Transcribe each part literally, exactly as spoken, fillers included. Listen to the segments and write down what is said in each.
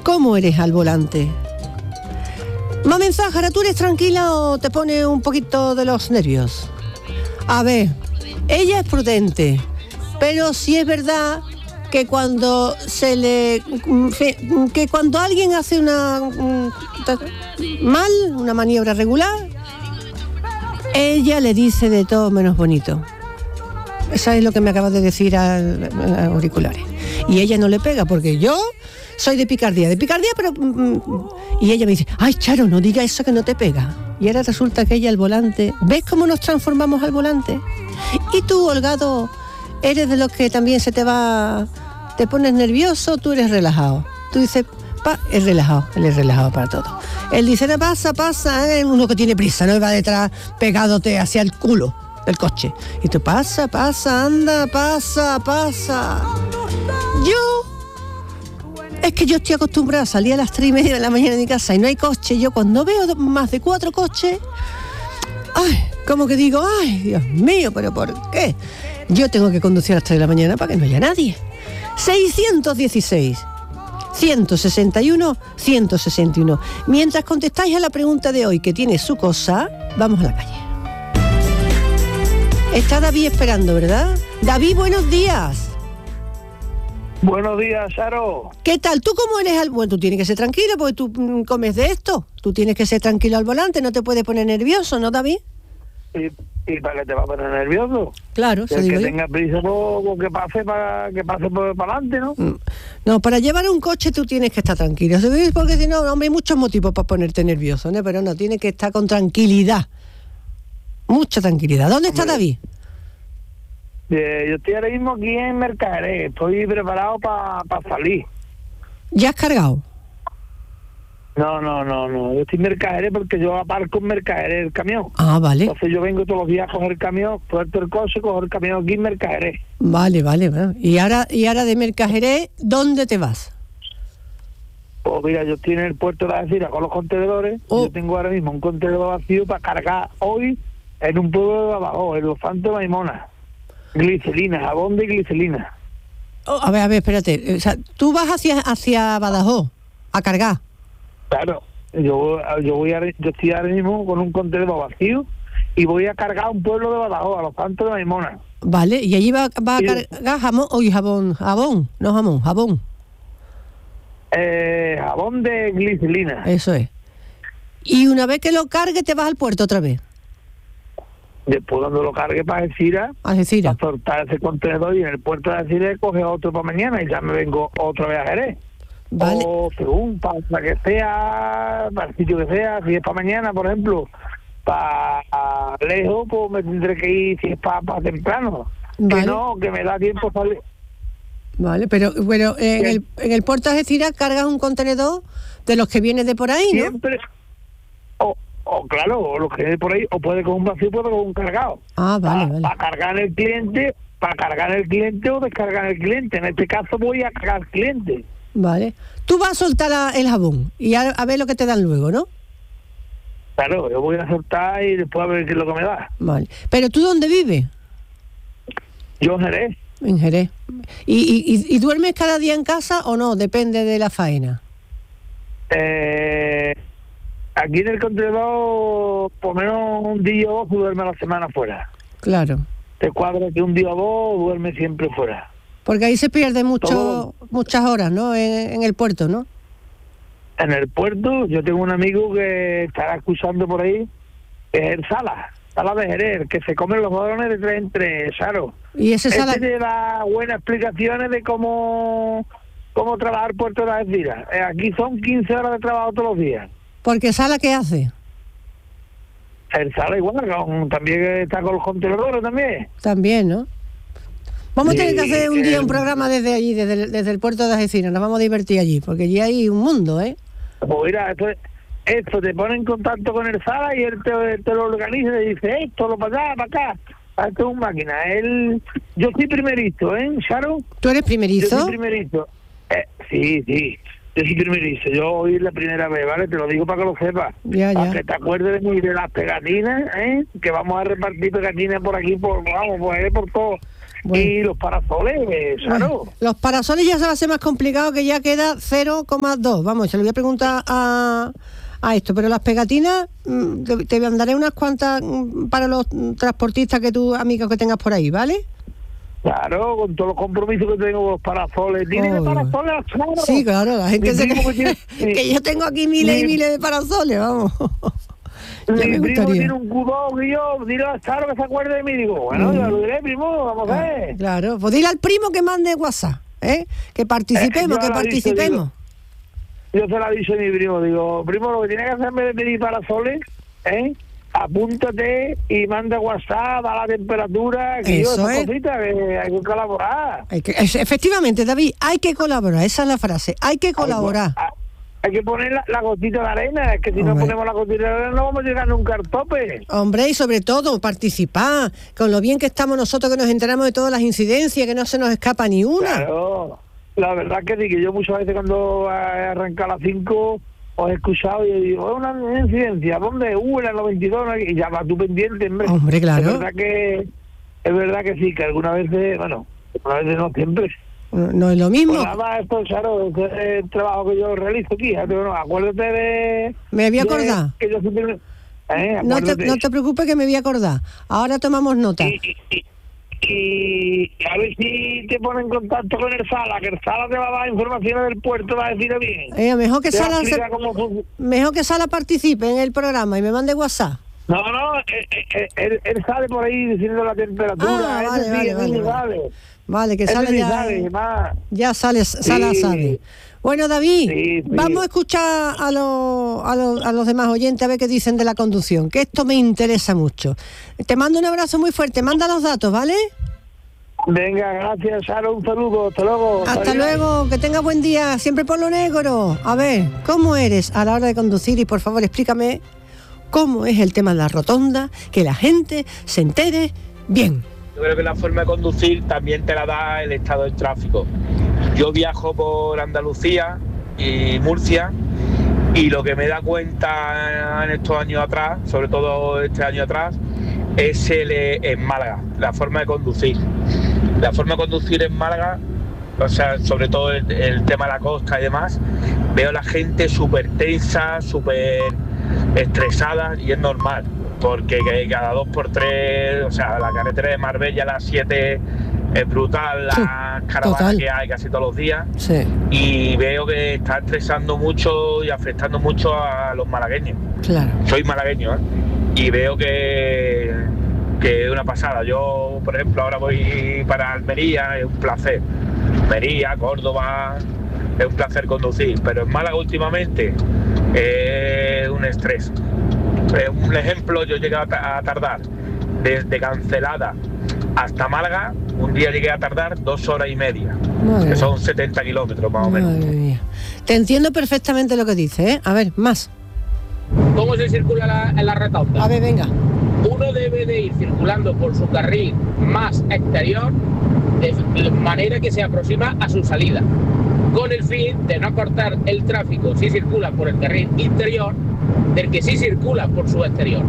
¿Cómo eres al volante? Más mensaje, ¿ahora tú eres tranquila o te pone un poquito de los nervios? A ver, ella es prudente, pero sí es verdad que cuando se le... que cuando alguien hace una... mal, una maniobra regular, ella le dice de todo menos bonito. Eso es lo que me acabas de decir a, a auriculares. Y ella no le pega, porque yo soy de picardía, de picardía, pero... Y ella me dice, ay, Charo, no diga eso que no te pega. Y ahora resulta que ella al volante... ¿Ves cómo nos transformamos al volante? Y tú, Holgado, eres de los que también se te va... te pones nervioso, tú eres relajado. Tú dices, pa, es relajado, él es relajado para todo. Él dice, no, pasa, pasa, ¿eh? Uno que tiene prisa, no va detrás pegándote hacia el culo del coche. Y tú, pasa, pasa, anda, pasa, pasa. Yo... Es que yo estoy acostumbrada a salir a las tres y media de la mañana de mi casa y no hay coche. Yo cuando veo más de cuatro coches, ay, como que digo, ay, Dios mío, ¿pero por qué? Yo tengo que conducir a las tres de la mañana para que no haya nadie. seiscientos dieciséis, ciento sesenta y uno, ciento sesenta y uno. Mientras contestáis a la pregunta de hoy, que tiene su cosa, vamos a la calle. Está David esperando, ¿verdad? David, buenos días. Buenos días, Charo. ¿Qué tal? ¿Tú cómo eres al... Bueno, tú tienes que ser tranquilo porque tú mm, comes de esto. Tú tienes que ser tranquilo al volante, no te puedes poner nervioso, ¿no, David? ¿Y, y para qué te va a poner nervioso? Claro, se digo yo. Que tenga prisa por que pase para que pase por adelante, ¿no? Mm. No, para llevar un coche tú tienes que estar tranquilo, ¿sabes? Porque si no, hombre, hay muchos motivos para ponerte nervioso, ¿no? Pero no, tienes que estar con tranquilidad. Mucha tranquilidad. ¿Dónde está hombre. David? Eh, yo estoy ahora mismo aquí en Mercaderé, estoy preparado para pa salir. ¿Ya has cargado? No, no, no, no, yo estoy en Mercaderé porque yo aparco en Mercaderé el camión. Ah, vale. Entonces yo vengo todos los días a coger el camión, suelto el coche, coger el camión aquí en Mercaderé. Vale, vale, vale. Y ahora, y ahora de Mercaderé, ¿dónde te vas? Pues mira, yo estoy en el puerto de Algeciras con los contenedores. Oh. Yo tengo ahora mismo un contenedor vacío para cargar hoy en un pueblo de abajo, en los Santos de Maimona. Glicerina, jabón de glicerina. Oh, a ver, a ver, espérate. O sea, tú vas hacia hacia Badajoz a cargar. Claro, yo yo voy a, yo estoy ahora mismo con un contenedor vacío y voy a cargar a un pueblo de Badajoz, a los Santos de Maimona. Vale, y allí va, va a cargar jamón, oye, jabón, jabón, no jamón, jabón. Eh, jabón de glicerina. Eso es. Y una vez que lo cargue te vas al puerto otra vez. Después cuando lo cargue para Algeciras, Algeciras, para soltar ese contenedor y en el puerto de Algeciras coge otro para mañana y ya me vengo otra vez a Jerez. Vale. O según, para, para que sea, para el sitio que sea, si es para mañana, por ejemplo, para lejos, pues me tendré que ir si es para, para temprano. Vale. Que no, que me da tiempo salir. Vale, pero bueno, en el, en el puerto de Algeciras cargas un contenedor de los que vienen de por ahí, ¿no? Siempre. O, o claro, o los que vienen por ahí, o puede con un vacío, puede con un cargado. Ah, vale, pa, vale. Para cargar el cliente, para cargar el cliente o descargar el cliente. En este caso voy a cargar al cliente. Vale. Tú vas a soltar la, el jabón y a, a ver lo que te dan luego, ¿no? Claro, yo voy a soltar y después a ver qué es lo que me da. Vale. ¿Pero tú dónde vives? Yo en Jerez. En Jerez. ¿Y, y, y duermes cada día en casa o no? Depende de la faena. Eh, aquí en el contenedor, por menos un día o dos, duerme a la semana fuera. Claro. Te cuadra que un día o dos duerme siempre fuera. Porque ahí se pierde mucho, muchas horas, ¿no? En, en el puerto, ¿no? En el puerto, yo tengo un amigo que estará escuchando por ahí, que es el Sala, Sala de Jerez, que se comen los balones de tres en tres, Charo. Y ese Sala... Este te da buenas explicaciones de cómo, cómo trabajar Puerto de Algeciras. Eh, aquí son quince horas de trabajo todos los días. ¿Porque Sala qué hace? El Sala igual, con, también está con los contenedores también. También, ¿no? Vamos a tener que hacer un eh, día un programa desde allí, desde el, desde el puerto de Algeciras. Nos vamos a divertir allí, porque allí hay un mundo, ¿eh? Pues mira, esto, esto te pone en contacto con el Sala y él te, te lo organiza y dice esto, lo para acá, para acá. Esto es un máquina. Él, yo soy primerizo, ¿eh, Charo? ¿Tú eres primerizo? Yo soy primerizo. Eh, sí, sí. Yo soy primerizo. Yo hoy es la primera vez, ¿vale? Te lo digo para que lo sepas. Ya, para ya. que te acuerdes de mí, de las pegatinas, ¿eh? Que vamos a repartir pegatinas por aquí, por vamos, por ahí, por todo. Bueno. Y los parasoles, claro. Bueno, los parasoles ya se va a hacer más complicado, que ya queda cero coma dos. Vamos, se lo voy a preguntar a, a esto, pero las pegatinas, te, te mandaré unas cuantas para los transportistas que tú, amigos que tengas por ahí, ¿vale? Claro, con todos los compromisos que tengo con los parasoles. ¿Tienes oh, parasoles? Claro. Sí, claro, la gente se cree que, tiene, que yo tengo aquí miles mi, y miles de parasoles, vamos. Mi primo tiene un cubón y yo, dile a Charo que se acuerde de mí. Digo, bueno, mm. yo lo diré, primo, vamos a ver. Claro, pues dile al primo que mande WhatsApp, ¿eh? Que participemos, eh, que participemos. Dicho, digo, yo se lo he dicho a mi primo, digo, primo, lo que tiene que hacer en vez de pedir parasoles, ¿eh? Apúntate y manda WhatsApp a la temperatura, que eso yo, es. Cositas, que hay que colaborar. Hay que, efectivamente, David, hay que colaborar, esa es la frase, hay que colaborar. Hay, hay que poner la, la gotita de arena, es que si Hombre. no ponemos la gotita de arena no vamos a llegar nunca al tope. Hombre, y sobre todo, participar, con lo bien que estamos nosotros, que nos enteramos de todas las incidencias, que no se nos escapa ni una. Claro, la verdad que sí, que yo muchas veces cuando arranca a las cinco... os he escuchado y digo, es una incidencia, ¿dónde? Uh, en la noventa y dos, y ya va tú pendiente, hombre. Hombre, claro. Es verdad que, es verdad que sí, que algunas veces, bueno, algunas veces no siempre. No, no es lo mismo. Pues nada más esto, claro, este es el trabajo que yo realizo aquí, bueno, acuérdate de... Me voy a acordar. Que yo siempre, eh, no, te, no te preocupes que me voy a acordar. Ahora tomamos nota. Y, y, y, y a ver si te ponen en contacto con el Sala, que el Sala te va a dar informaciones del puerto, va a decir bien. Eh, mejor que Sala se, mejor que Sala participe en el programa y me mande WhatsApp. No, no, él, él, él sale por ahí diciendo la temperatura. Ah, vale, sí, vale, vale, vale. Vale, que sale ya. Sabe, ya sale, Sala sí. sabe. Bueno, David, sí, sí. vamos a escuchar a los, a, los, a los demás oyentes a ver qué dicen de la conducción, que esto me interesa mucho. Te mando un abrazo muy fuerte, manda los datos, ¿vale? Venga, gracias, Sara, un saludo, hasta luego. Hasta luego, que tengas buen día, siempre por lo negro. A ver, ¿cómo eres a la hora de conducir? Y por favor, explícame cómo es el tema de la rotonda, que la gente se entere bien. Yo creo que la forma de conducir también te la da el estado del tráfico. Yo viajo por Andalucía y Murcia y lo que me da cuenta en estos años atrás, sobre todo este año atrás, es el en Málaga, la forma de conducir. La forma de conducir en Málaga, o sea, sobre todo el, el tema de la costa y demás, veo a la gente súper tensa, súper estresada y es normal. Porque cada dos por tres, o sea, la carretera de Marbella a las siete es brutal, la sí, caravana total. que hay casi todos los días. Sí. Y veo que está estresando mucho y afectando mucho a los malagueños. Claro. Soy malagueño, ¿eh? Y veo que, que es una pasada. Yo, por ejemplo, ahora voy para Almería, es un placer. Almería, Córdoba, es un placer conducir. Pero en Málaga últimamente es un estrés. Un ejemplo, yo llegué a tardar desde Cancelada hasta Málaga, un día llegué a tardar dos horas y media, Madre que son setenta kilómetros más o menos. Madre mía. Te entiendo perfectamente lo que dices, ¿eh? A ver, más. ¿Cómo se circula la, en la rotonda? A ver, venga. Uno debe de ir circulando por su carril más exterior de manera que se aproxima a su salida, con el fin de no cortar el tráfico si circula por el carril interior del que sí circula por su exterior.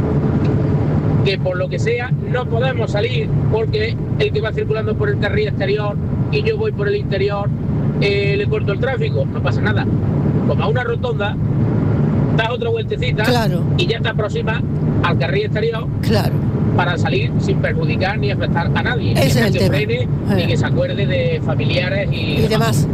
Que por lo que sea no podemos salir porque el que va circulando por el carril exterior y yo voy por el interior eh, le corto el tráfico, no pasa nada. Como a una rotonda das otra vueltecita, claro, y ya te aproximas al carril exterior, claro, para salir sin perjudicar ni afectar a nadie. Ese es el que tema. Frene, eh. ni que se acuerde de familiares y, y demás.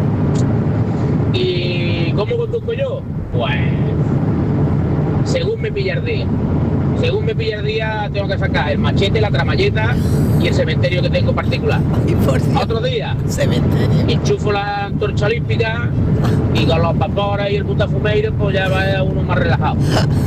¿Y cómo conduzco yo? Pues según me pilla el día. Según me pilla el día tengo que sacar el machete, la tramalleta y el cementerio que tengo particular. Ay, por Dios. Otro día, cementerio. Enchufo la antorcha olímpica y con los vapores y el butafumeiro pues ya va uno más relajado.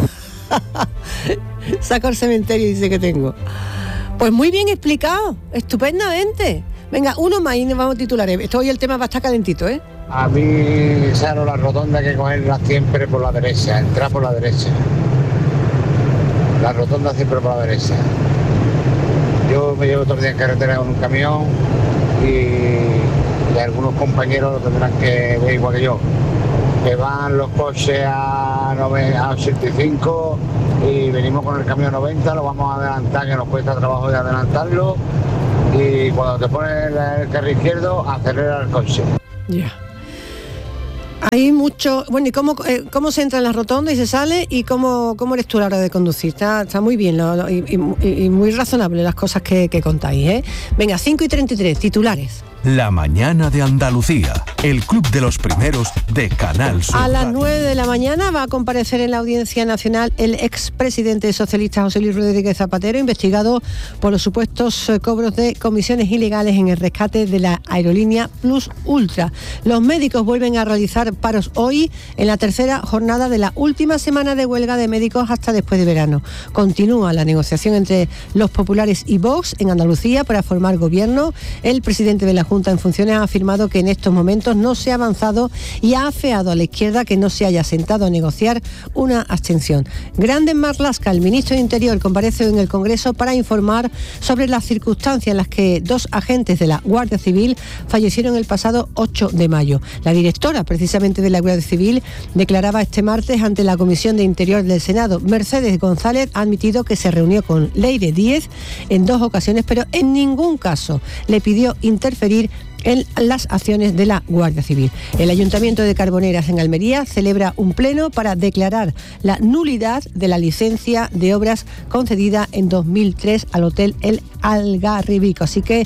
Saco el cementerio y dice que tengo. Pues muy bien explicado, estupendamente. Venga, uno más y nos vamos a titular. Esto hoy el tema va a estar calentito, ¿eh? A mí, Saro, la rotonda hay que cogerla siempre por la derecha, entrar por la derecha. La rotonda siempre por la derecha. Yo me llevo todo el día en carretera con un camión y, y algunos compañeros lo tendrán que ver igual que yo. Que van los coches a, a ochenta y cinco y venimos con el camión a noventa, lo vamos a adelantar, que nos cuesta trabajo de adelantarlo. Y y cuando te pones en el carril izquierdo, acelera el coche. Ya. Yeah. Hay mucho... Bueno, ¿y cómo, eh, cómo se entra en la rotonda y se sale? ¿Y cómo, cómo eres tú a la hora de conducir? Está, está muy bien lo, lo, y, y, y muy razonable las cosas que, que contáis, ¿eh? Venga, cinco y treinta y tres, titulares. La mañana de Andalucía, el club de los primeros de Canal Sur. A las nueve de la mañana va a comparecer en la Audiencia Nacional el expresidente socialista José Luis Rodríguez Zapatero, investigado por los supuestos cobros de comisiones ilegales en el rescate de la aerolínea Plus Ultra. Los médicos vuelven a realizar paros hoy en la tercera jornada de la última semana de huelga de médicos hasta después de verano. Continúa la negociación entre los populares y Vox en Andalucía para formar gobierno. El presidente de la Junta en funciones ha afirmado que en estos momentos no se ha avanzado y ha afeado a la izquierda que no se haya sentado a negociar una abstención. Grande Marlaska, el ministro de Interior, comparece en el Congreso para informar sobre las circunstancias en las que dos agentes de la Guardia Civil fallecieron el pasado ocho de mayo. La directora, precisamente de la Guardia Civil, declaraba este martes ante la Comisión de Interior del Senado. Mercedes González ha admitido que se reunió con Leire Díez en dos ocasiones, pero en ningún caso le pidió interferir en las acciones de la Guardia Civil. El Ayuntamiento de Carboneras en Almería celebra un pleno para declarar la nulidad de la licencia de obras concedida en dos mil tres al Hotel El Algarribico, así que eh,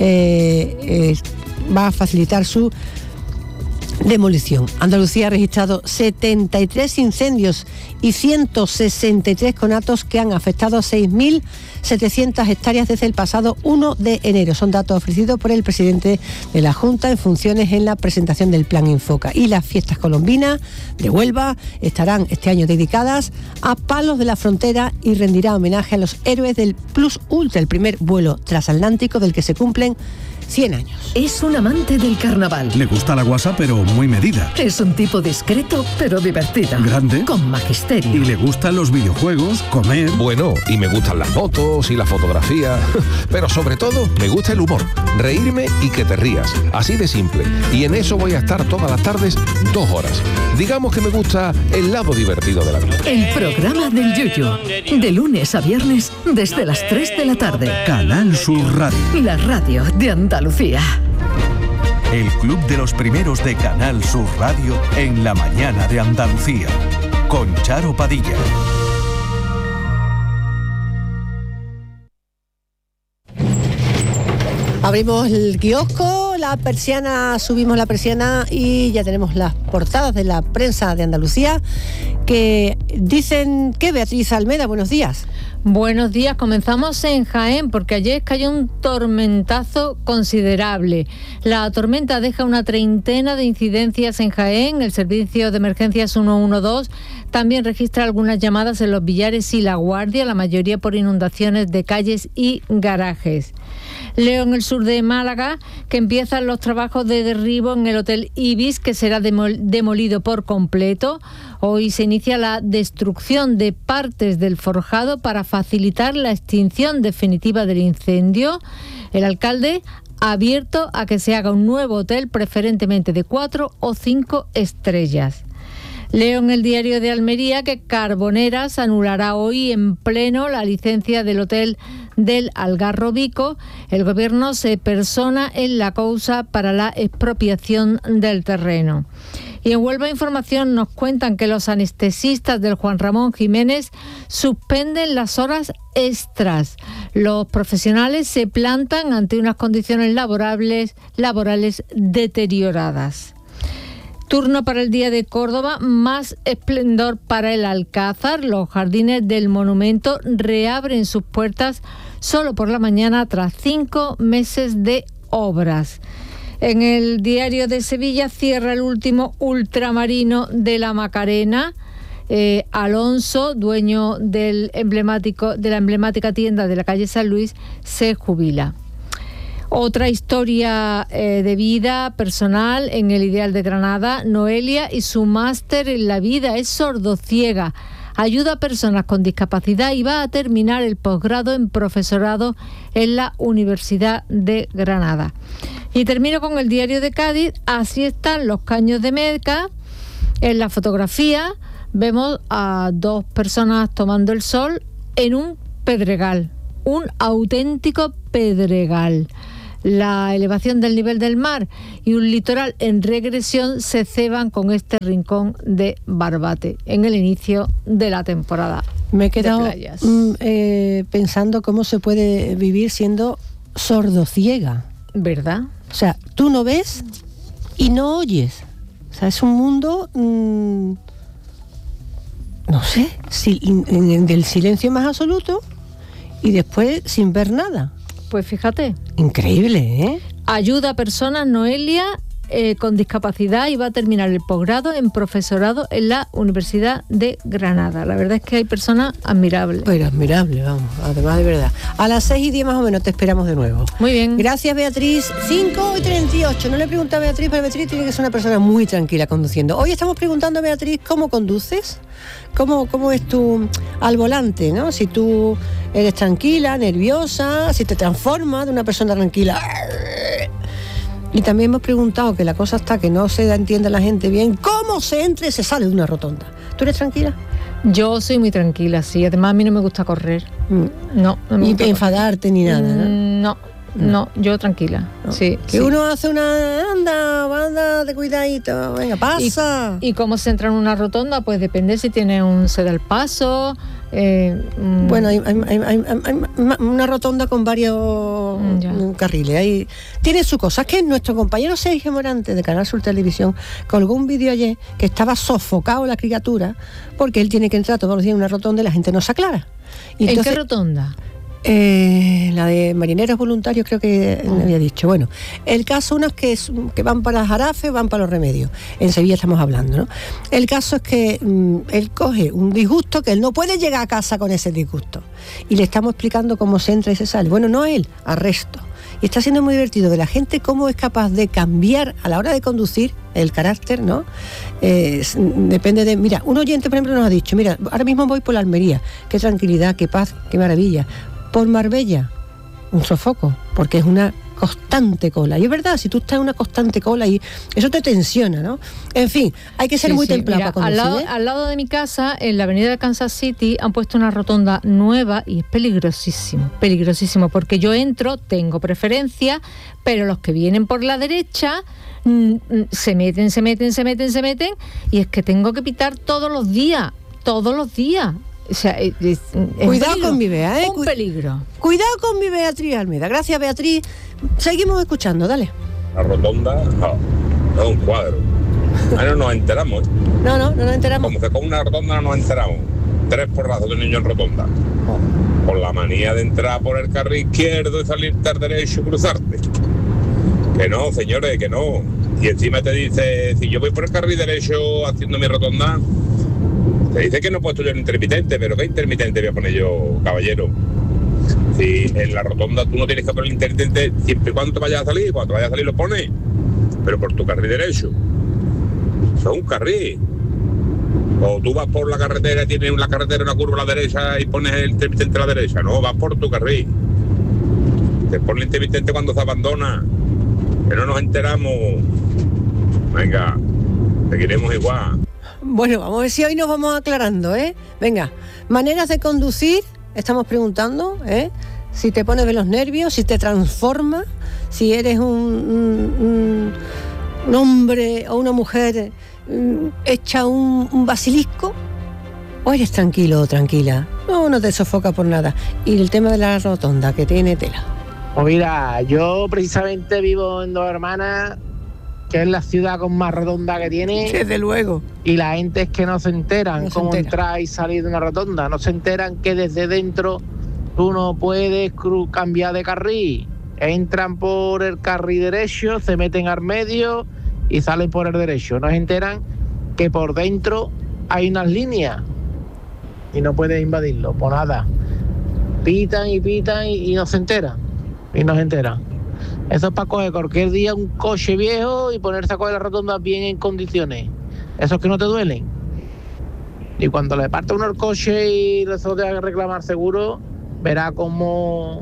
eh, va a facilitar su demolición. Andalucía ha registrado setenta y tres incendios y ciento sesenta y tres conatos que han afectado a seis mil setecientas hectáreas desde el pasado uno de enero. Son datos ofrecidos por el presidente de la Junta en funciones en la presentación del Plan Infoca. Y las fiestas colombinas de Huelva estarán este año dedicadas a Palos de la Frontera y rendirá homenaje a los héroes del Plus Ultra, el primer vuelo transatlántico del que se cumplen cien años. Es un amante del carnaval. Le gusta la guasa, pero muy medida. Es un tipo discreto, pero divertido. Grande. Con magisterio. Y le gustan los videojuegos, comer. Bueno, y me gustan las fotos y la fotografía. Pero sobre todo, me gusta el humor. Reírme y que te rías. Así de simple. Y en eso voy a estar todas las tardes, dos horas. Digamos que me gusta el lado divertido de la vida. El programa del Yuyu. De lunes a viernes, desde las tres de la tarde. Canal Sur Radio. La radio de Andalucía. Lucía. El club de los primeros de Canal Sur Radio en la mañana de Andalucía, con Charo Padilla. Abrimos el kiosco, la persiana, subimos la persiana y ya tenemos las portadas de la prensa de Andalucía que dicen que Beatriz Almeda, buenos días. Buenos días, comenzamos en Jaén porque ayer cayó un tormentazo considerable. La tormenta deja una treintena de incidencias en Jaén. El servicio de emergencias ciento doce también registra algunas llamadas en Los Villares y La Guardia, la mayoría por inundaciones de calles y garajes. Leo en el sur de Málaga que empiezan los trabajos de derribo en el Hotel Ibis, que será demol- demolido por completo. Hoy se inicia la destrucción de partes del forjado para facilitar la extinción definitiva del incendio. El alcalde ha abierto a que se haga un nuevo hotel, preferentemente de cuatro o cinco estrellas. Leo en el diario de Almería que Carboneras anulará hoy en pleno la licencia del Hotel del Algarrobico. El gobierno se persona en la causa para la expropiación del terreno. Y en Huelva Información nos cuentan que los anestesistas del Juan Ramón Jiménez suspenden las horas extras. Los profesionales se plantan ante unas condiciones laborables, laborales deterioradas. Turno para el Día de Córdoba, más esplendor para el Alcázar. Los jardines del monumento reabren sus puertas solo por la mañana tras cinco meses de obras. En el Diario de Sevilla cierra el último ultramarino de la Macarena. Eh, Alonso, dueño del emblemático, de la emblemática tienda de la calle San Luis, se jubila. Otra historia eh, de vida personal en el Ideal de Granada. Noelia y su máster en la vida, es sordociega. Ayuda a personas con discapacidad y va a terminar el posgrado en profesorado en la Universidad de Granada. Y termino con el Diario de Cádiz. Así están los caños de Meca. En la fotografía vemos a dos personas tomando el sol en un pedregal. un auténtico pedregal. La elevación del nivel del mar y un litoral en regresión se ceban con este rincón de Barbate en el inicio de la temporada. Me he quedado mm, eh, pensando cómo se puede vivir siendo sordociega. ¿Verdad? O sea, tú no ves y no oyes. O sea, es un mundo, mmm, no sé, si, in, in, del silencio más absoluto y después sin ver nada. Pues fíjate. Increíble, ¿eh? Ayuda a personas, Noelia, eh, con discapacidad, y va a terminar el posgrado en profesorado en la Universidad de Granada. La verdad es que hay personas admirables. Pero admirables, vamos, además de verdad. A las seis y diez más o menos te esperamos de nuevo. Muy bien. Gracias, Beatriz. cinco y treinta y ocho. No le pregunté a Beatriz, pero Beatriz tiene que ser una persona muy tranquila conduciendo. Hoy estamos preguntando a Beatriz cómo conduces. ¿Cómo, cómo es tu al volante, ¿no? Si tú eres tranquila, nerviosa, si te transformas de una persona tranquila. Y también hemos preguntado, que la cosa está que no se entiende la gente bien, ¿cómo se entra y se sale de una rotonda? ¿Tú eres tranquila? Yo soy muy tranquila, sí. Además, a mí no me gusta correr. Mm. No, no me Ni gusta enfadarte ni nada, ¿no? No. No, yo tranquila, no. sí. Que sí. uno hace una anda, anda de cuidadito, venga, pasa. ¿Y, y cómo se entra en una rotonda? Pues depende si tiene un ceda al paso. Eh, mm. Bueno, hay, hay, hay, hay, hay una rotonda con varios ya. carriles. Hay, tiene su cosa. Es que nuestro compañero Sergio Morante de Canal Sur Televisión colgó un vídeo ayer que estaba sofocado la criatura porque él tiene que entrar todos los días en una rotonda y la gente no se aclara. Y entonces, ¿en qué rotonda? Eh, la de marineros voluntarios, creo que me había dicho. Bueno, el caso, unos que, es, que van para Jarafe, van para Los Remedios. En Sevilla estamos hablando, ¿no? El caso es que mmm, él coge un disgusto que él no puede llegar a casa con ese disgusto. Y le estamos explicando cómo se entra y se sale. Bueno, no él, arresto. Y está siendo muy divertido de la gente cómo es capaz de cambiar a la hora de conducir el carácter, ¿no? Eh, depende de... Mira, un oyente, por ejemplo, nos ha dicho, mira, ahora mismo voy por la Almería. Qué tranquilidad, qué paz, qué maravilla. Por Marbella, un sofoco, porque es una constante cola. Y es verdad, si tú estás en una constante cola y eso te tensiona, ¿no? En fin, hay que ser sí, muy sí. templado para conducir. Al lado, ¿eh? al lado de mi casa, en la avenida de Kansas City, han puesto una rotonda nueva y es peligrosísimo, peligrosísimo, porque yo entro, tengo preferencia, pero los que vienen por la derecha mm, se meten, se meten, se meten, se meten, y es que tengo que pitar todos los días, todos los días. O sea, es, es cuidado peligro, con mi Bea, ¿eh? Un peligro. Cuidado con mi Beatriz Almeida. Gracias, Beatriz. Seguimos escuchando, dale. La rotonda no, es un cuadro. Ahí no nos enteramos. No, no, no nos enteramos. Como que con una rotonda no nos enteramos. Tres porrazos de un niño en rotonda. Oh. Por la manía de entrar por el carril izquierdo y salirte al derecho y cruzarte. Que no, señores, que no. Y encima te dice, si yo voy por el carril derecho haciendo mi rotonda, te dice que no he puesto yo el intermitente, pero ¿qué intermitente voy a poner yo, caballero? Si en la rotonda tú no tienes que poner el intermitente siempre y cuando te vayas a salir, cuando te vayas a salir lo pones, pero por tu carril derecho. Eso es un carril. O tú vas por la carretera, tienes la carretera una curva a la derecha y pones el intermitente a la derecha. No, vas por tu carril. Te pones el intermitente cuando se abandona, que no nos enteramos. Venga, seguiremos igual. Bueno, vamos a ver si hoy nos vamos aclarando, ¿eh? Venga, maneras de conducir, estamos preguntando, ¿eh? Si te pones de los nervios, si te transforma, si eres un, un, un hombre o una mujer um, hecha un, un basilisco, o eres tranquilo o tranquila, no, no te sofoca por nada. Y el tema de la rotonda, que tiene tela. Pues mira, yo precisamente vivo en Dos Hermanas, que es la ciudad con más rotonda que tiene. Desde luego. Y la gente es que no se enteran no cómo se entera. entrar y salir de una rotonda. No se enteran que desde dentro tú no puedes cru- cambiar de carril. Entran por el carril derecho, se meten al medio y salen por el derecho. No se enteran que por dentro hay unas líneas y no puedes invadirlo. Por nada. Pitan y pitan y, y no se enteran. Y no se enteran. Eso es para coger cualquier día un coche viejo y ponerse a coger la rotonda bien en condiciones. Esos que no te duelen. Y cuando le parte uno el coche y le tenga que reclamar seguro, verá cómo,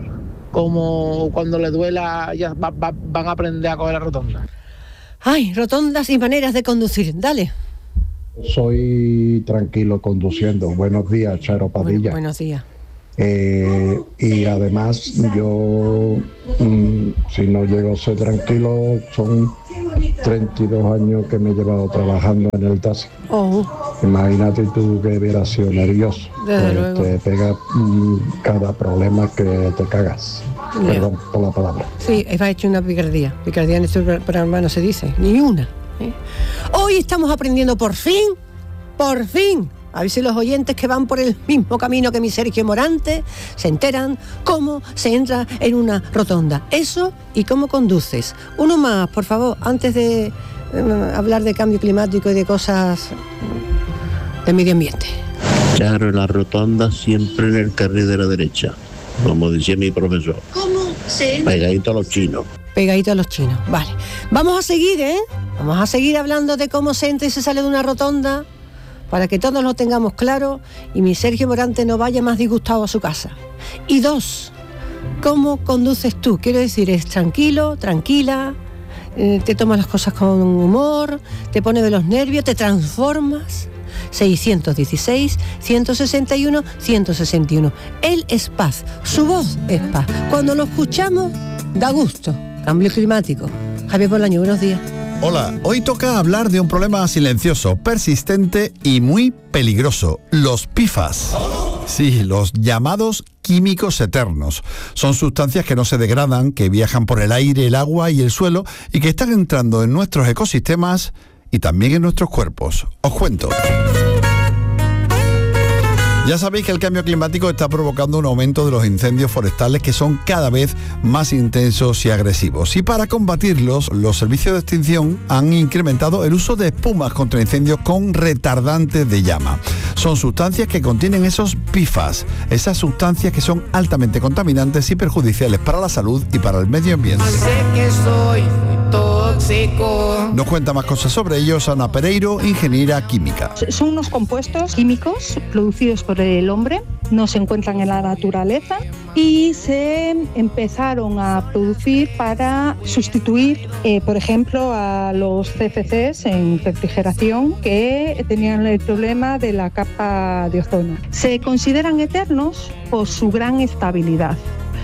cómo cuando le duela ya va, va, van a aprender a coger la rotonda. Ay, rotondas y maneras de conducir. Dale. Soy tranquilo conduciendo. Buenos días, Charo Padilla. Bueno, buenos días. Eh, y además yo, mm, si no llego a ser tranquilo, son treinta y dos años que me he llevado trabajando en el taxi. Oh. Imagínate tú que hubieras sido nervioso. Desde pues luego. te pega mm, cada problema que te cagas. Ya. Perdón por la palabra. Sí, ha hecho una picardía. Picardía en este programa no se dice, ni una. ¿eh? Hoy estamos aprendiendo por fin, por fin, a ver si los oyentes que van por el mismo camino que mi Sergio Morante se enteran cómo se entra en una rotonda. Eso y cómo conduces. Uno más, por favor, antes de eh, hablar de cambio climático y de cosas de medio ambiente. Claro, en la rotonda siempre en el carril de la derecha, como decía mi profesor. ¿Cómo se entra? Pegadito a los chinos. Pegadito a los chinos, vale. Vamos a seguir, ¿eh? Vamos a seguir hablando de cómo se entra y se sale de una rotonda, para que todos lo tengamos claro y mi Sergio Morante no vaya más disgustado a su casa. Y dos, ¿cómo conduces tú? Quiero decir, ¿es tranquilo, tranquila? Eh, ¿Te tomas las cosas con humor? ¿Te pones de los nervios? ¿Te transformas? seiscientos dieciséis, ciento sesenta y uno, ciento sesenta y uno. Él es paz, su voz es paz. Cuando lo escuchamos, da gusto. Cambio climático. Javier Bolaño, buenos días. Hola, hoy toca hablar de un problema silencioso, persistente y muy peligroso, los P F A S. Sí, los llamados químicos eternos. Son sustancias que no se degradan, que viajan por el aire, el agua y el suelo y que están entrando en nuestros ecosistemas y también en nuestros cuerpos. Os cuento. Ya sabéis que el cambio climático está provocando un aumento de los incendios forestales que son cada vez más intensos y agresivos. Y para combatirlos, los servicios de extinción han incrementado el uso de espumas contra incendios con retardantes de llama. Son sustancias que contienen esos P F A S, esas sustancias que son altamente contaminantes y perjudiciales para la salud y para el medio ambiente. Sé que soy tóxico. Nos cuenta más cosas sobre ellos Ana Pereiro, ingeniera química. Son unos compuestos químicos producidos por el hombre, no se encuentran en la naturaleza y se empezaron a producir para sustituir, eh, por ejemplo, a los C F Cs en refrigeración que tenían el problema de la capa de ozono. Se consideran eternos por su gran estabilidad.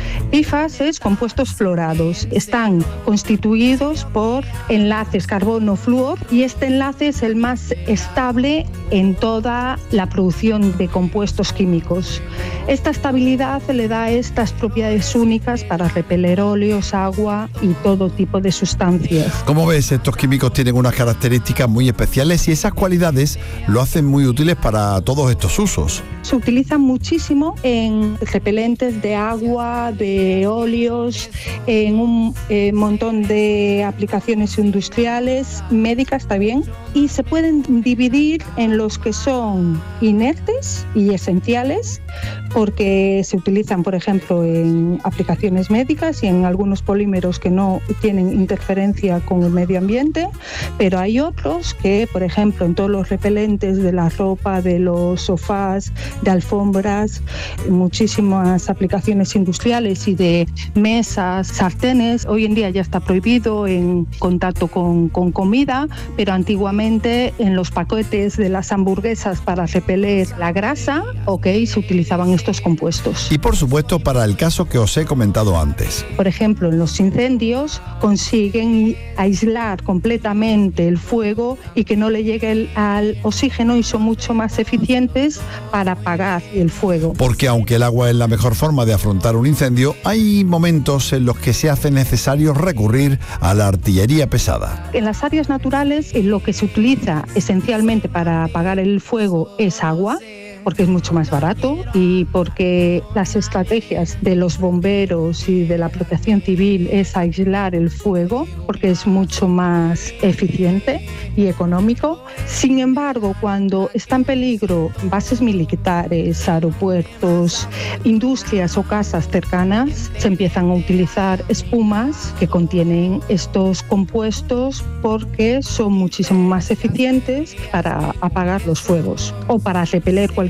P F A S, compuestos fluorados, están constituidos por enlaces carbono-flúor y este enlace es el más estable en toda la producción de compuestos químicos. Esta estabilidad le da estas propiedades únicas para repeler óleos, agua y todo tipo de sustancias. Como ves, estos químicos tienen unas características muy especiales y esas cualidades lo hacen muy útiles para todos estos usos. Se utilizan muchísimo en repelentes de agua, de óleos, en un eh, montón de aplicaciones industriales, médicas también, y se pueden dividir en los que son inertes y esenciales, porque se utilizan, por ejemplo, en aplicaciones médicas y en algunos polímeros que no tienen interferencia con el medio ambiente, pero hay otros que, por ejemplo, en todos los repelentes de la ropa, de los sofás, de alfombras, muchísimas aplicaciones industriales y de mesas, sartenes. Hoy en día ya está prohibido en contacto con, con comida, pero antiguamente en los paquetes de las hamburguesas para repeler la grasa, ok, se utilizaban estos compuestos. Y por supuesto para el caso que os he comentado antes. Por ejemplo, en los incendios consiguen aislar completamente el fuego y que no le llegue el, al oxígeno y son mucho más eficientes para apagar el fuego. Porque aunque el agua es la mejor forma de afrontar un incendio, hay momentos en los que se hace necesario recurrir a la artillería pesada. En las áreas naturales lo que se utiliza esencialmente para apagar el fuego es agua, porque es mucho más barato y porque las estrategias de los bomberos y de la protección civil es aislar el fuego, porque es mucho más eficiente y económico. Sin embargo, cuando está en peligro bases militares, aeropuertos, industrias o casas cercanas, se empiezan a utilizar espumas que contienen estos compuestos porque son muchísimo más eficientes para apagar los fuegos o para repeler cualquier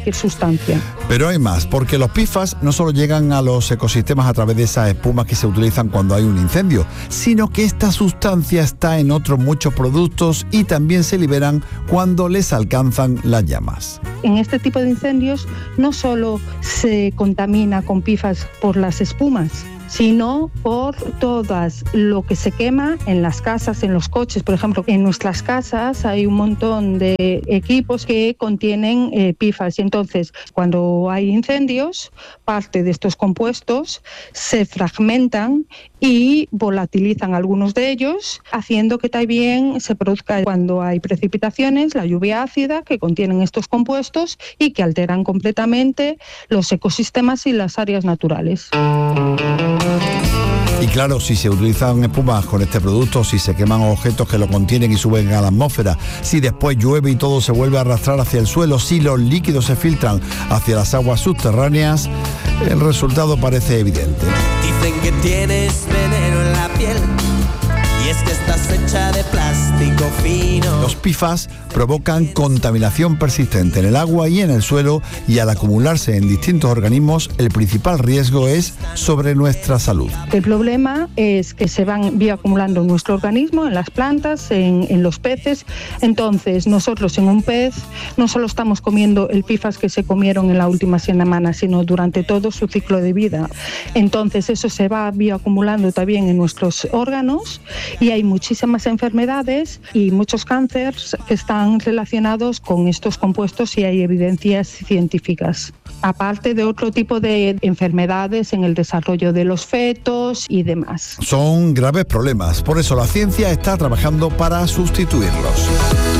cualquier sustancia. Pero hay más, porque los P F A S no solo llegan a los ecosistemas a través de esas espumas que se utilizan cuando hay un incendio, sino que esta sustancia está en otros muchos productos y también se liberan cuando les alcanzan las llamas. En este tipo de incendios no solo se contamina con P F A S por las espumas, sino por todas lo que se quema en las casas, en los coches. Por ejemplo, en nuestras casas hay un montón de equipos que contienen eh, P F A S y entonces cuando hay incendios, parte de estos compuestos se fragmentan y volatilizan algunos de ellos, haciendo que también se produzca cuando hay precipitaciones, la lluvia ácida que contienen estos compuestos y que alteran completamente los ecosistemas y las áreas naturales. Y claro, si se utilizan espumas con este producto, si se queman objetos que lo contienen y suben a la atmósfera, si después llueve y todo se vuelve a arrastrar hacia el suelo, si los líquidos se filtran hacia las aguas subterráneas, el resultado parece evidente. Dicen que tienes veneno en la piel y es que estás hecha de plástico fino. Los P F A S provocan contaminación persistente en el agua y en el suelo y al acumularse en distintos organismos, el principal riesgo es sobre nuestra salud. El problema es que se van bioacumulando en nuestro organismo, en las plantas, en, en los peces. Entonces, nosotros en un pez no solo estamos comiendo el P F A S que se comieron en la última semana, sino durante todo su ciclo de vida. Entonces, eso se va bioacumulando también en nuestros órganos y hay muchísimas enfermedades y muchos cánceres que están relacionados con estos compuestos y hay evidencias científicas. Aparte de otro tipo de enfermedades en el desarrollo de los fetos y demás. Son graves problemas, por eso la ciencia está trabajando para sustituirlos.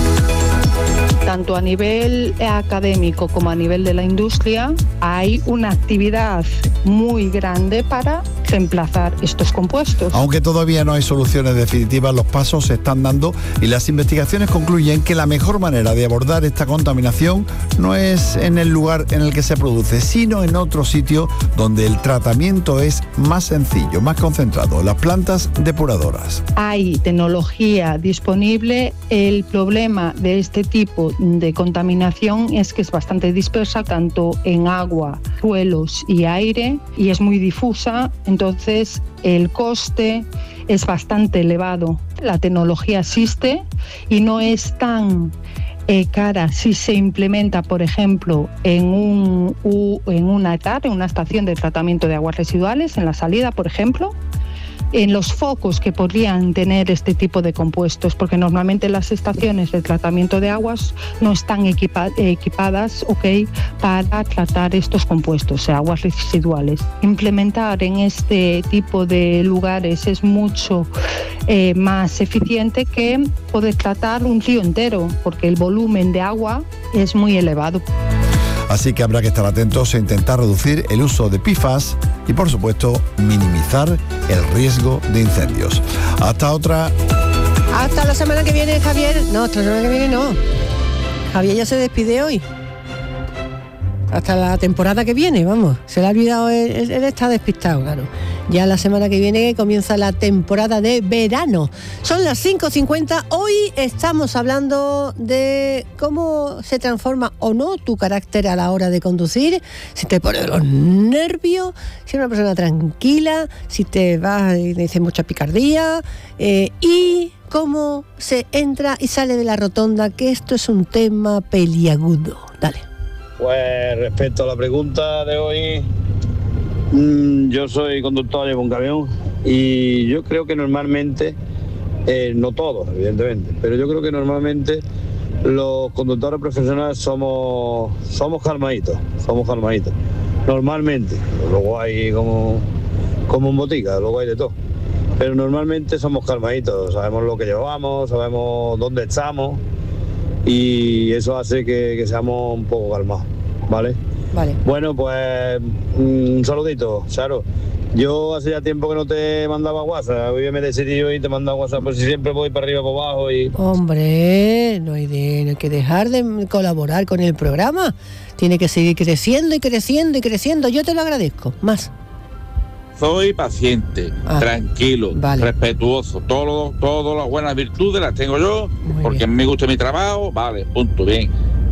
Tanto a nivel académico como a nivel de la industria, hay una actividad muy grande para reemplazar estos compuestos. Aunque todavía no hay soluciones definitivas, los pasos se están dando y las investigaciones concluyen que la mejor manera de abordar esta contaminación no es en el lugar en el que se produce, sino en otro sitio donde el tratamiento es más sencillo, más concentrado, las plantas depuradoras. Hay tecnología disponible. El problema de este tipo de contaminación es que es bastante dispersa, tanto en agua, suelos y aire, y es muy difusa. Entonces, el coste es bastante elevado. La tecnología existe y no es tan eh, cara si se implementa, por ejemplo, en, un, u, en una E T A R, en una estación de tratamiento de aguas residuales, en la salida, por ejemplo, en los focos que podrían tener este tipo de compuestos, porque normalmente las estaciones de tratamiento de aguas no están equipa- equipadas okay, para tratar estos compuestos, o sea, aguas residuales. Implementar en este tipo de lugares es mucho eh, más eficiente que poder tratar un río entero, porque el volumen de agua es muy elevado. Así que habrá que estar atentos e intentar reducir el uso de P F A S y, por supuesto, minimizar el riesgo de incendios. Hasta otra. Hasta la semana que viene, Javier. No, hasta la semana que viene no. Javier ya se despide hoy. Hasta la temporada que viene, vamos. Se le ha olvidado, él, él está despistado, claro. Ya la semana que viene comienza la temporada de verano. Son las cinco cincuenta. Hoy estamos hablando de cómo se transforma o no tu carácter a la hora de conducir. Si te pone los nervios, si eres una persona tranquila, si te vas y dices mucha picardía. Eh, y cómo se entra y sale de la rotonda, que esto es un tema peliagudo. Dale. Pues respecto a la pregunta de hoy, mmm, yo soy conductor de un camión y yo creo que normalmente, eh, no todos evidentemente, pero yo creo que normalmente los conductores profesionales somos somos calmaditos, somos calmaditos, normalmente. Luego hay como, como en botica, luego hay de todo, pero normalmente somos calmaditos, sabemos lo que llevamos, sabemos dónde estamos. Y eso hace que, que seamos un poco calmados, ¿vale? Vale. Bueno, pues un saludito, Charo. Yo hace ya tiempo que no te mandaba WhatsApp, hoy me decidí y te mandaba WhatsApp, pues si siempre voy para arriba, para abajo y... Hombre, no hay, de, no hay que dejar de colaborar con el programa. Tiene que seguir creciendo y creciendo y creciendo. Yo te lo agradezco, más. Soy paciente, ah, tranquilo, vale, respetuoso. Todo, todas las buenas virtudes las tengo yo, muy porque bien. Me gusta mi trabajo, vale, punto, bien.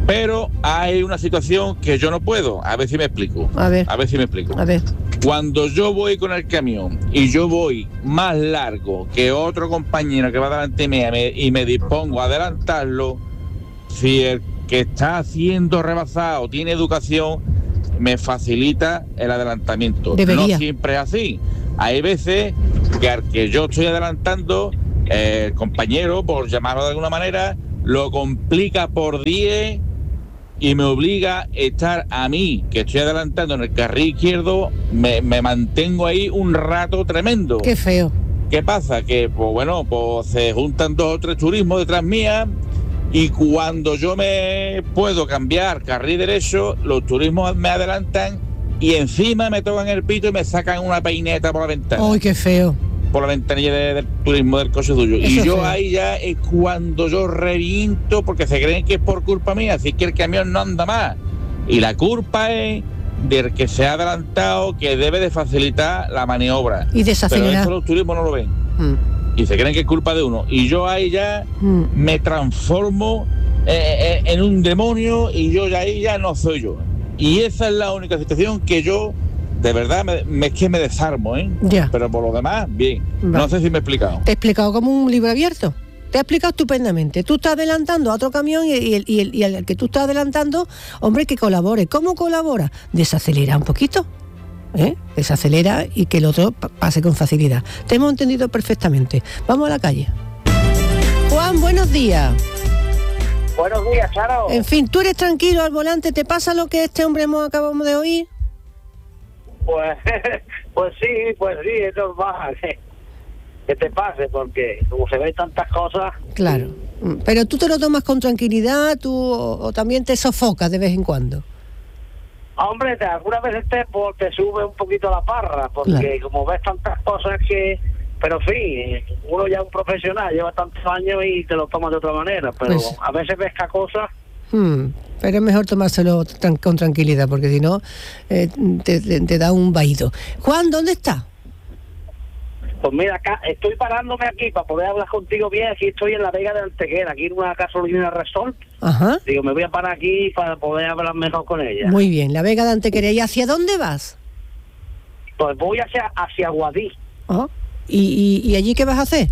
Pero hay una situación que yo no puedo. A ver si me explico. A ver. A ver si me explico. A ver. Cuando yo voy con el camión y yo voy más largo que otro compañero que va delante mía y me dispongo a adelantarlo, si el que está haciendo rebasado tiene educación, me facilita el adelantamiento. Debería. No siempre es así. Hay veces que al que yo estoy adelantando, el compañero, por llamarlo de alguna manera, lo complica por diez y me obliga a estar a mí, que estoy adelantando en el carril izquierdo, me, me mantengo ahí un rato tremendo. Qué feo. ¿Qué pasa? Que, pues bueno, pues se juntan dos o tres turismos detrás mía y cuando yo me puedo cambiar carril derecho, los turismos me adelantan y encima me tocan el pito y me sacan una peineta por la ventana. ¡Ay, qué feo! Por la ventanilla de, del turismo del coche suyo. Eso y yo feo. ahí ya es cuando yo reviento porque se creen que es por culpa mía, así que el camión no anda más. Y la culpa es del que se ha adelantado, que debe de facilitar la maniobra. Y desacelerar. Pero eso los turismos no lo ven. Mm. Y se creen que es culpa de uno. Y yo ahí ya Mm. me transformo eh, eh, en un demonio y yo ya ahí ya no soy yo. Y esa es la única situación que yo, de verdad, me, me- es que me desarmo, ¿eh? Ya. Pero por lo demás, bien. Vale. No sé si me he explicado. Te he explicado como un libro abierto. Te he explicado estupendamente. Tú estás adelantando a otro camión y, y el, y, el, y el que tú estás adelantando, hombre, que colabore. ¿Cómo colabora? Desacelera un poquito. ¿eh? Desacelera y que el otro pa- pase con facilidad. Te hemos entendido perfectamente. Vamos a la calle. Juan, buenos días. Buenos días, Charo. En fin, tú eres tranquilo al volante. ¿Te pasa lo que este hombre hemos acabamos de oír? Pues, pues sí, pues sí, es normal que, que te pase, porque como se ven tantas cosas, Claro. Mm, Pero tú te lo tomas con tranquilidad, tú o, o también te sofocas de vez en cuando. hombre, te, algunas veces te, pues, te sube un poquito la parra, porque Claro. como ves tantas cosas que... Pero en fin, uno ya es un profesional, lleva tantos años y te lo tomas de otra manera, pero Pues- a veces ves que cosas... Hmm, Pero es mejor tomárselo tran- con tranquilidad, porque si no, eh, te, te- te da un vaído. Juan, ¿dónde está? Pues mira, acá estoy parándome aquí para poder hablar contigo bien. Aquí estoy en la Vega de Antequera, aquí en una gasolina Resort. Ajá. Digo, me voy a parar aquí para poder hablar mejor con ella. Muy bien, la Vega de Antequera. ¿Y hacia dónde vas? Pues voy hacia, hacia Guadí. Ah, ¿Y, y, y allí qué vas a hacer?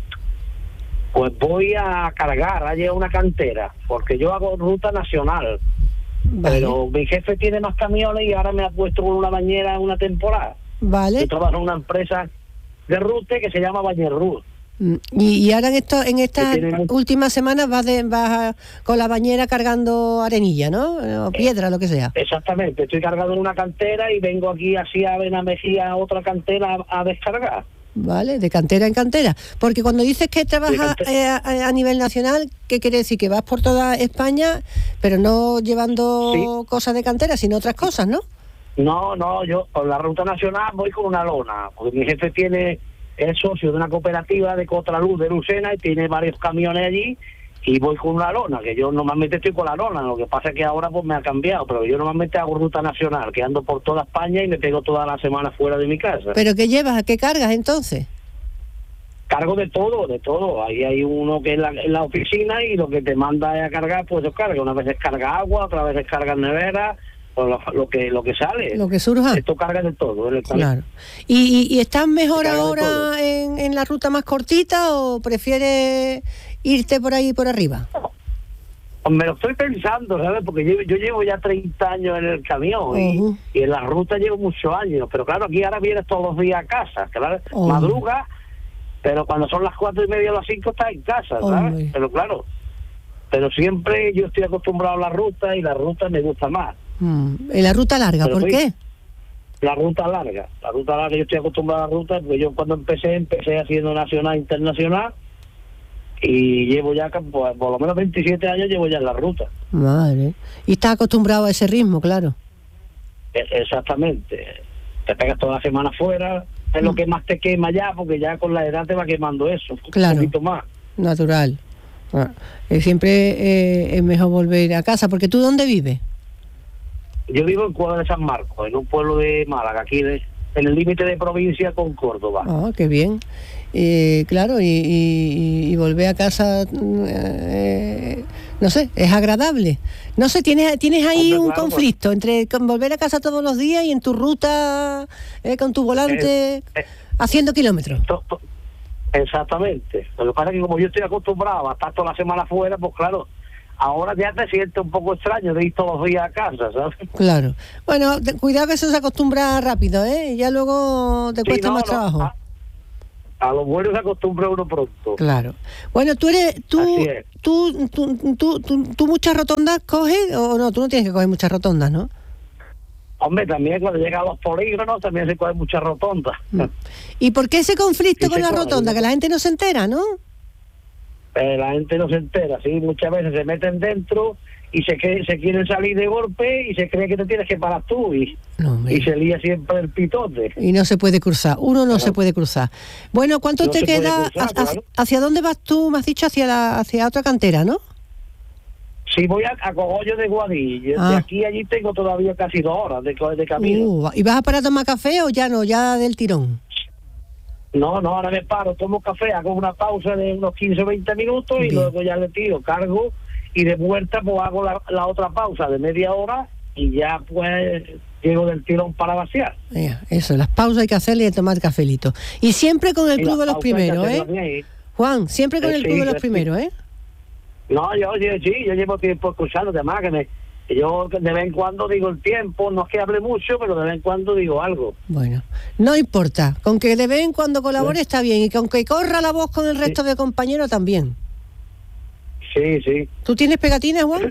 Pues voy a cargar allí a una cantera, porque yo hago ruta nacional. Pero mi jefe tiene más camiones y ahora me ha puesto con una bañera una temporada. Vale. Yo trabajo en una empresa de rute que se llama Bañerrut. Mm, Y, y ahora en, esto, en estas Que tiene- últimas semanas vas, de, vas a- con la bañera cargando arenilla, ¿no? Eh, O piedra, lo que sea. Exactamente, estoy cargado en una cantera y vengo aquí así a Benamejía a otra cantera a, a descargar. Vale, de cantera en cantera. Porque cuando dices que trabajas eh, a, a nivel nacional, ¿qué quiere decir? Que vas por toda España, pero no llevando cosas de cantera, sino otras cosas, ¿no? No, no, yo por la ruta nacional voy con una lona, porque mi jefe tiene, es socio de una cooperativa de Contraluz de Lucena y tiene varios camiones allí y voy con una lona, que yo normalmente estoy con la lona, lo que pasa es que ahora pues me ha cambiado, pero yo normalmente hago ruta nacional, que ando por toda España y me pego toda la semana fuera de mi casa. ¿Pero qué llevas? ¿A qué cargas entonces? Cargo de todo, de todo. Ahí hay uno que es la, en la oficina y lo que te manda es a cargar, pues lo carga. Una vez carga agua, otra vez carga nevera, pues lo, lo que lo que sale. Lo que surja. Esto carga de todo. el- Claro. ¿Y, y, y estás mejor Se carga de ahora en, en la ruta más cortita o prefieres irte por ahí por arriba? Me lo estoy pensando, ¿sabes? Porque yo, yo llevo ya treinta años en el camión y- Ujú. y, en la ruta llevo muchos años. Pero claro, aquí ahora vienes todos los días a casa, claro, Ujú. madruga, pero cuando son las cuatro y media o las cinco estás en casa, ¿sabes? Hombre. Pero claro, pero siempre yo estoy acostumbrado a la ruta y la ruta me gusta más. Mm, En la ruta larga, Pero ¿por sí. qué? La ruta larga, la ruta larga, yo estoy acostumbrado a la ruta, porque yo cuando empecé, empecé haciendo nacional, internacional, y llevo ya, pues, por lo menos veintisiete años llevo ya en la ruta. Madre. Y estás acostumbrado a ese ritmo, claro. E- Exactamente. Te pegas toda la semana fuera, es lo que más te quema ya, porque ya con la edad te va quemando eso, Claro. un poquito más. Natural. Ah, eh, siempre eh, es mejor volver a casa, porque ¿tú dónde vives? Yo vivo en Cuadra de San Marcos, en un pueblo de Málaga, aquí de- en el límite de provincia con Córdoba. Ah, qué bien. Eh, claro, y, y- y volver a casa, mm, eh, no sé, es agradable. No sé, tienes, tienes ahí Hombre, un claro, conflicto entre volver a casa todos los días y en tu ruta, eh, con tu volante, Eh, eh, haciendo kilómetros. To- to- Exactamente. Lo que pasa es que como yo estoy acostumbrado a estar toda la semana fuera, pues claro, ahora ya te sientes un poco extraño de ir todos los días a casa, ¿sabes? Claro. Bueno, te- cuidado que eso se acostumbra rápido, ¿eh? Y ya luego te Sí, cuesta no, más no, trabajo. A, a lo bueno se acostumbra uno pronto. Claro. Bueno, tú eres, tú, Así es. tú, tú, tú, tú, tú muchas rotondas coges o no, tú no tienes que coger muchas rotondas, ¿no? Hombre, también cuando llegan a los polígonos también se cogen muchas rotondas. ¿Y por qué ese conflicto Sí, con se la coge, rotonda? sí. Que la gente no se entera, ¿no? Eh, la gente no se entera, sí, muchas veces se meten dentro y se cree- se quieren salir de golpe y se cree que te tienes que parar tú y, y se lía siempre el pitote. Y no se puede cruzar, uno no se puede cruzar. Bueno, ¿cuánto No te se puede queda? cruzar, hacia, claro. hacia dónde vas tú? Me has dicho hacia la, hacia otra cantera, ¿no? Si voy a, a Cogollo de Guadillo, Ah. de aquí a allí tengo todavía casi dos horas de, co- de camino. Uh, ¿y vas a parar a tomar café o ya no, ya del tirón? No, no, ahora me paro, tomo café, hago una pausa de unos quince o veinte minutos y Bien. luego ya le tiro, cargo y de vuelta pues hago la, la otra pausa de media hora y ya pues llego del tirón para vaciar. Ya, eso, las pausas hay que hacerle y tomar cafelito. Y siempre con el Y Club las de los pausas hay que Primeros, ¿eh? hacerlas bien. Juan, siempre con Eh, el sí, Club de los sí. Primeros, ¿eh? No, yo, yo sí, yo llevo tiempo escuchando, además que me, yo de vez en cuando digo el tiempo, no es que hable mucho, pero de vez en cuando digo algo. Bueno, no importa, con que de vez en cuando colabore está bien y con que corra la voz con el resto de compañeros también. Sí, sí. ¿Tú tienes pegatinas, Juan?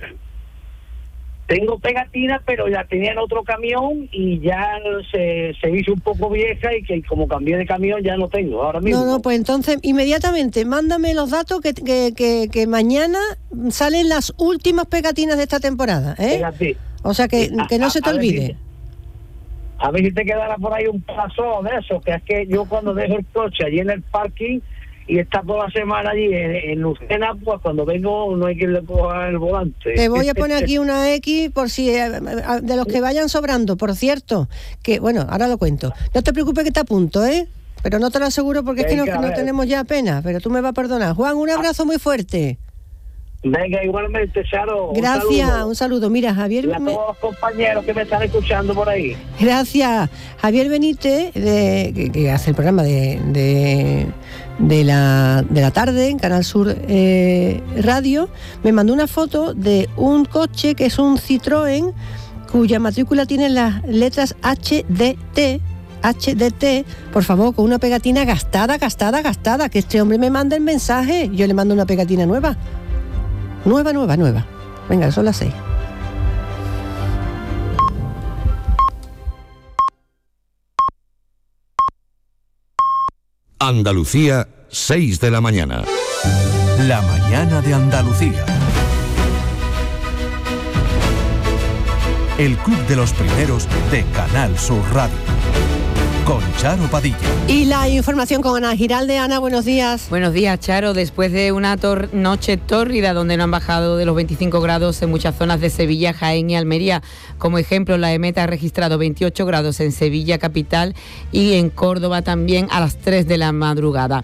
Tengo pegatinas, pero ya tenía en otro camión y ya se, se hizo un poco vieja y que como cambié de camión ya no tengo ahora mismo. No, no, pues entonces inmediatamente mándame los datos que, que, que, que mañana salen las últimas pegatinas de esta temporada, ¿eh? Pegati- O sea que, que no se te A- a ver si- olvide. A ver si te quedará por ahí un paso de eso, que es que yo cuando dejo el coche allí en el parking y está toda la semana allí en, en Lucena, pues cuando vengo no hay quien le coja el volante. Te voy a poner aquí una X por si eh, de los que vayan sobrando, por cierto, que bueno, ahora lo cuento. No te preocupes que te apunto, ¿eh? Pero no te lo aseguro porque es que no, Venga, a no ver. tenemos ya apenas, pero tú me vas a perdonar. Juan, un abrazo muy fuerte. Venga, igualmente, Charo. un Gracias, saludo. un saludo. Mira, Javier... Y a me- todos los compañeros que me están escuchando por ahí. Gracias. Javier Benítez, de- que, que hace el programa de, de, de la, de la tarde en Canal Sur eh, Radio, me mandó una foto de un coche que es un Citroën cuya matrícula tiene las letras H D T. H D T, por favor, con una pegatina gastada, gastada, gastada, que este hombre me manda el mensaje, yo le mando una pegatina nueva. Nueva, nueva, nueva. Venga, son las seis. Andalucía, seis de la mañana. La mañana de Andalucía. El Club de los Primeros de Canal Sur Radio. Con Charo Padilla. Y la información con Ana Giralde. Ana, buenos días. Buenos días, Charo. Después de una tor- noche tórrida donde no han bajado de los veinticinco grados en muchas zonas de Sevilla, Jaén y Almería. Como ejemplo, la EMET ha registrado veintiocho grados en Sevilla capital y en Córdoba también a las tres de la madrugada.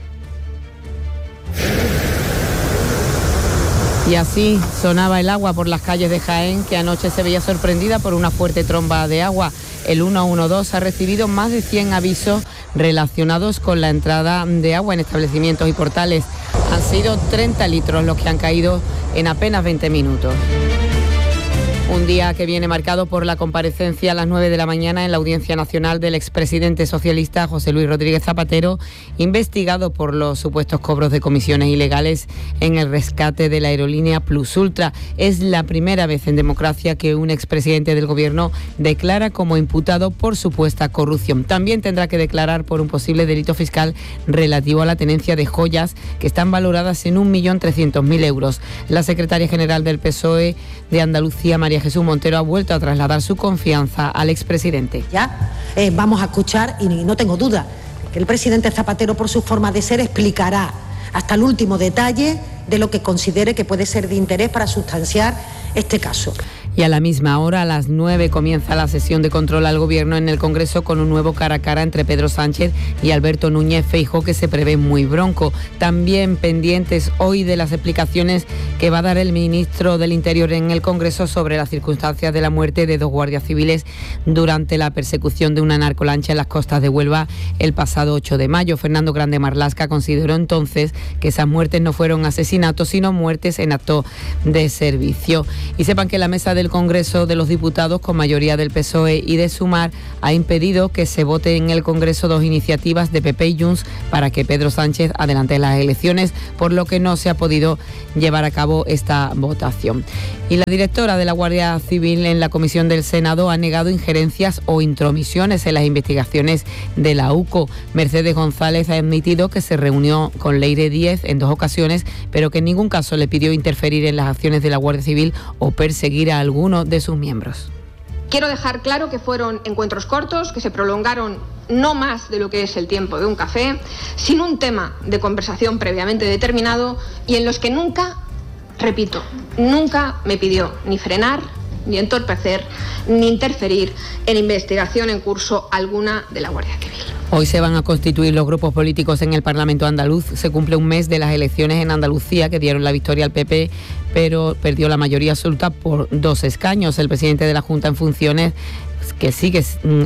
Y así sonaba el agua por las calles de Jaén, que anoche se veía sorprendida por una fuerte tromba de agua. El ciento doce ha recibido más de cien avisos relacionados con la entrada de agua en establecimientos y portales. Han sido treinta litros los que han caído en apenas veinte minutos. Un día que viene marcado por la comparecencia a las nueve de la mañana en la Audiencia Nacional del expresidente socialista José Luis Rodríguez Zapatero, investigado por los supuestos cobros de comisiones ilegales en el rescate de la aerolínea Plus Ultra. Es la primera vez en democracia que un expresidente del gobierno declara como imputado por supuesta corrupción. También tendrá que declarar por un posible delito fiscal relativo a la tenencia de joyas que están valoradas en un millón trescientos mil euros. La secretaria general del P S O E de Andalucía, María Jesús Montero, ha vuelto a trasladar su confianza al expresidente. Ya eh, vamos a escuchar, y no tengo duda, que el presidente Zapatero, por su forma de ser, explicará hasta el último detalle de lo que considere que puede ser de interés para sustanciar este caso. Y a la misma hora, a las nueve, comienza la sesión de control al Gobierno en el Congreso con un nuevo cara a cara entre Pedro Sánchez y Alberto Núñez Feijóo, que se prevé muy bronco. También pendientes hoy de las explicaciones que va a dar el ministro del Interior en el Congreso sobre las circunstancias de la muerte de dos guardias civiles durante la persecución de una narcolancha en las costas de Huelva el pasado ocho de mayo. Fernando Grande Marlasca consideró entonces que esas muertes no fueron asesinatos, sino muertes en acto de servicio. Y sepan que la mesa del Congreso de los Diputados, con mayoría del P S O E y de Sumar, ha impedido que se vote en el Congreso dos iniciativas de P P y Junts para que Pedro Sánchez adelante las elecciones, por lo que no se ha podido llevar a cabo esta votación. Y la directora de la Guardia Civil en la Comisión del Senado ha negado injerencias o intromisiones en las investigaciones de la U C O. Mercedes González ha admitido que se reunió con Leire Díez en dos ocasiones, pero que en ningún caso le pidió interferir en las acciones de la Guardia Civil o perseguir a alguno de sus miembros. Quiero dejar claro que fueron encuentros cortos, que se prolongaron no más de lo que es el tiempo de un café, sin un tema de conversación previamente determinado y en los que nunca, repito, nunca me pidió ni frenar, ni entorpecer, ni interferir en investigación en curso alguna de la Guardia Civil. Hoy se van a constituir los grupos políticos en el Parlamento andaluz. Se cumple un mes de las elecciones en Andalucía que dieron la victoria al P P, pero perdió la mayoría absoluta por dos escaños. El presidente de la Junta en funciones, que sigue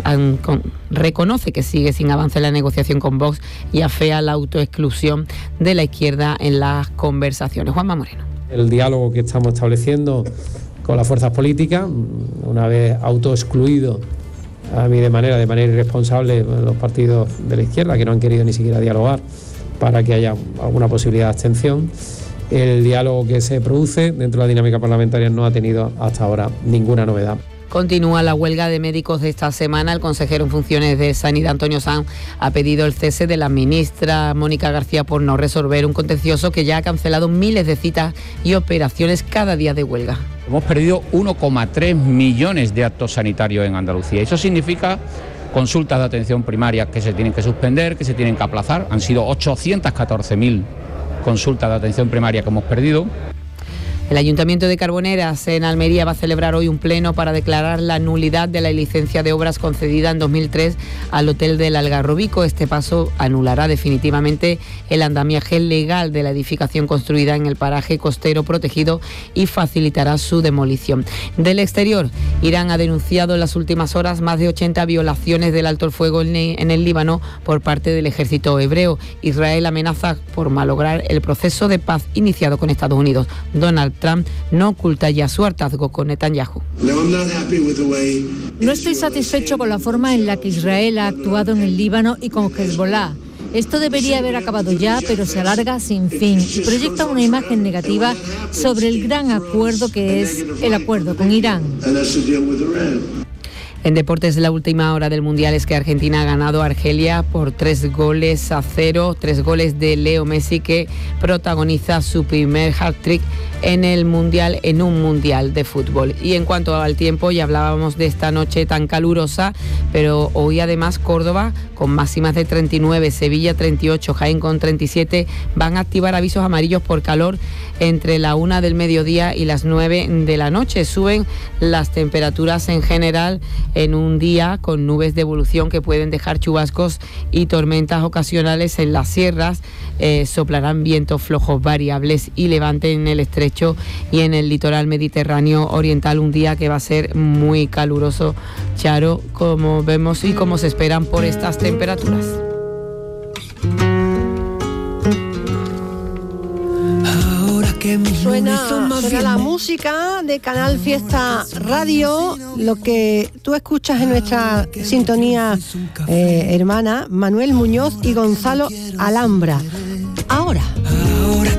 reconoce que sigue sin avance la negociación con Vox y afea la autoexclusión de la izquierda en las conversaciones. Juanma Moreno. El diálogo que estamos estableciendo con las fuerzas políticas, una vez autoexcluido a mí de manera de manera irresponsable los partidos de la izquierda, que no han querido ni siquiera dialogar para que haya alguna posibilidad de abstención. El diálogo que se produce dentro de la dinámica parlamentaria no ha tenido hasta ahora ninguna novedad. Continúa la huelga de médicos de esta semana. El consejero en funciones de Sanidad, Antonio Sanz, ha pedido el cese de la ministra Mónica García por no resolver un contencioso que ya ha cancelado miles de citas y operaciones cada día de huelga. Hemos perdido uno coma tres millones de actos sanitarios en Andalucía. Eso significa consultas de atención primaria que se tienen que suspender, que se tienen que aplazar. Han sido ochocientas catorce mil consultas de atención primaria que hemos perdido. El Ayuntamiento de Carboneras en Almería va a celebrar hoy un pleno para declarar la nulidad de la licencia de obras concedida en dos mil tres al Hotel del Algarrobico. Este paso anulará definitivamente el andamiaje legal de la edificación construida en el paraje costero protegido y facilitará su demolición. Del exterior, Irán ha denunciado en las últimas horas más de ochenta violaciones del alto el fuego en el Líbano por parte del ejército hebreo. Israel amenaza por malograr el proceso de paz iniciado con Estados Unidos. Donald Trump no oculta ya su hartazgo con Netanyahu. No estoy satisfecho con la forma en la que Israel ha actuado en el Líbano y con Hezbollah. Esto debería haber acabado ya, pero se alarga sin fin y proyecta una imagen negativa sobre el gran acuerdo que es el acuerdo con Irán. En deportes, la última hora del Mundial es que Argentina ha ganado a Argelia por tres goles a cero, tres goles de Leo Messi, que protagoniza su primer hat-trick en el Mundial, en un Mundial de fútbol. Y en cuanto al tiempo, ya hablábamos de esta noche tan calurosa, pero hoy además Córdoba con máximas de treinta y nueve, Sevilla treinta y ocho, Jaén con treinta y siete, van a activar avisos amarillos por calor entre la una del mediodía y las nueve de la noche. Suben las temperaturas en general en un día con nubes de evolución que pueden dejar chubascos y tormentas ocasionales en las sierras. Eh, soplarán vientos flojos variables y levante en el estrecho y en el litoral mediterráneo oriental. Un día que va a ser muy caluroso, Charo, como vemos y como se esperan por estas temperaturas. Suena, suena la música de Canal Fiesta Radio, lo que tú escuchas en nuestra sintonía eh, hermana, Manuel Muñoz y Gonzalo Alhambra. Ahora.